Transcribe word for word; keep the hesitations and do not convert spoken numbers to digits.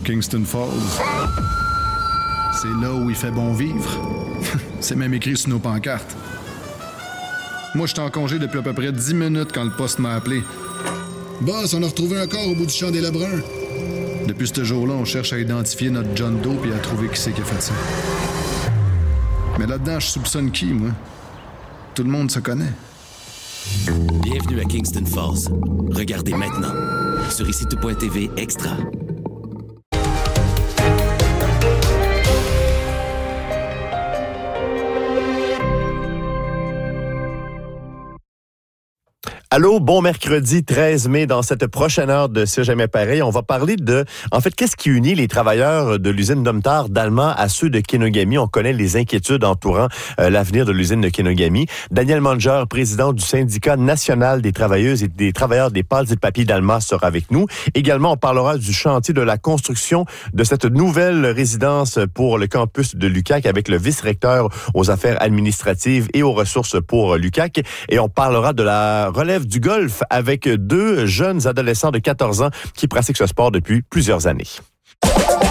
Kingston Falls. C'est là où il fait bon vivre. C'est même écrit sur nos pancartes. Moi, j'étais en congé depuis à peu près dix minutes quand le poste m'a appelé. Boss, on a retrouvé un corps au bout du champ des Lebrun. Depuis ce jour-là, on cherche à identifier notre John Doe et à trouver qui c'est qui a fait ça. Mais là-dedans, je soupçonne qui, moi? Tout le monde se connaît. Bienvenue à Kingston Falls. Regardez maintenant sur ici tout point t v Extra. Allô, bon mercredi treize mai. Dans cette prochaine heure de C'est jamais pareil, on va parler de, en fait, qu'est-ce qui unit les travailleurs de l'usine Domtar d'Allemand à ceux de Kenogami. On connaît les inquiétudes entourant euh, l'avenir de l'usine de Kenogami. Daniel Manger, président du syndicat national des travailleuses et des travailleurs des pâtes et de papier d'Allemand, sera avec nous. Également, on parlera du chantier de la construction de cette nouvelle résidence pour le campus de l'U Q A C avec le vice-recteur aux affaires administratives et aux ressources pour l'U Q A C. Et on parlera de la relève du golf avec deux jeunes adolescents de quatorze ans qui pratiquent ce sport depuis plusieurs années.